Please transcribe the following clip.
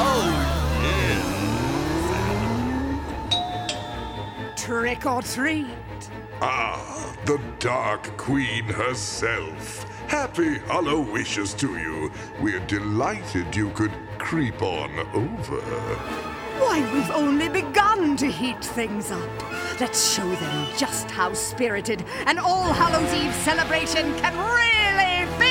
Trick or treat. Ah, the Dark Queen herself. Happy Hollow wishes to you. We're delighted you could creep on over. Why, we've only begun to heat things up. Let's show them just how spirited an All Hallows Eve celebration can really be.